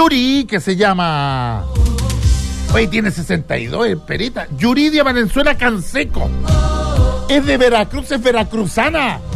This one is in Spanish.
Yuri, que se llama... Oye, tiene 62, es perita. Yuridia Valenzuela Canseco. Es de Veracruz, es veracruzana.